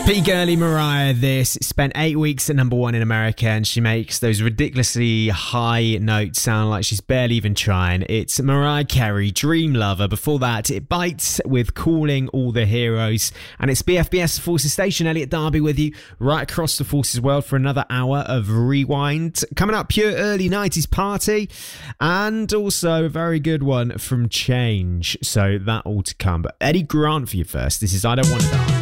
Pretty girly Mariah, this spent 8 weeks at number one in America, and she makes those ridiculously high notes sound like she's barely even trying. It's Mariah Carey, Dream Lover. Before that, It Bites with Calling All the Heroes. And it's BFBS Forces Station, Elliot Darby with you right across the Forces world for another hour of Rewind. Coming up, pure early 90s party, and also a very good one from Change. So that all to come. But Eddie Grant for you first. This is I Don't Want to Die.